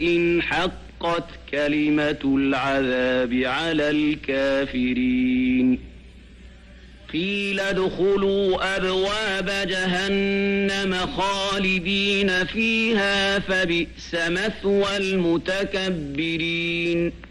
إن حقت كلمة العذاب على الكافرين قيل ادخلوا أبواب جهنم خالدين فيها فبئس مثوى المتكبرين